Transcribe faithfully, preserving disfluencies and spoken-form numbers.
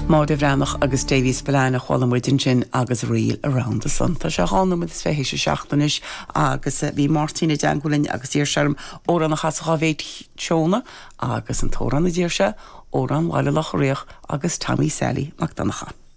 Mád bhreanach agus Davy Spillane chhuilimid sin agus Reel Around the Sun. Tá sé hánomid is féhéis seachtanis agus bhí Martina Dangulin agus dír sem óran nach chas chavéit teona agus an tóran na dír se óran bhaile lech réoch agus Tammy Sally Macdonacha.